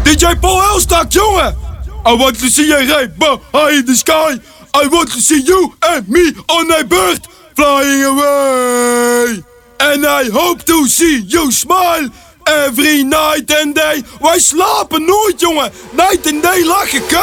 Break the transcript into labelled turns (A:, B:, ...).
A: DJ Paul Elstak, jongen! I want to see a rainbow high in the sky. I want to see you and me on a bird flying away. And I hope to see you smile every night and day. Wij slapen nooit, jongen. Night and day lachen.